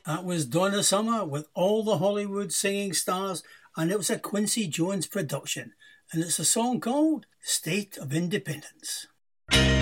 That was Donna Summer with all the Hollywood singing stars, and it was a Quincy Jones production, and it's a song called State of Independence.